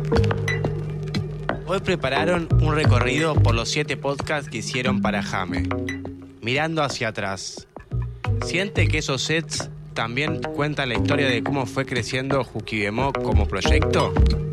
Hoy prepararon un recorrido por los 7 podcasts que hicieron para Jame. Mirando hacia atrás, ¿siente que esos sets también cuentan la historia de cómo fue creciendo Juquibemó como proyecto?